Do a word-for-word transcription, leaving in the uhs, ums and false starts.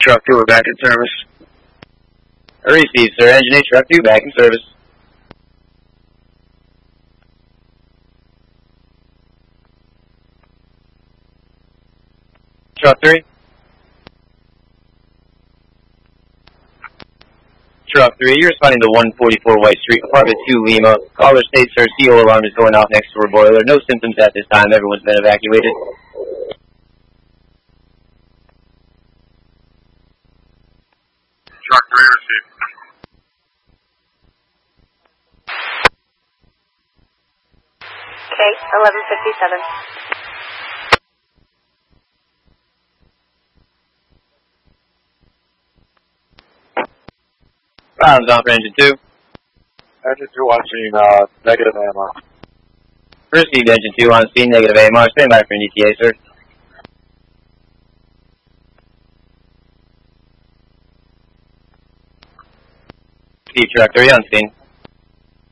Truck two, we're back in service. Received, sir. Engine eight, Truck two, back in service. Truck three. Truck three, you're responding to one forty-four White Street, Apartment two, Lima. Caller states, sir, C O alarm is going off next to her boiler. No symptoms at this time. Everyone's been evacuated. Truck three, received. Okay, eleven fifty-seven. Rounds on for engine two. Engine two on scene, uh, negative A M R. Received, engine two on scene, negative A M R. Stand by for an E T A, sir. Received, Truck three on scene.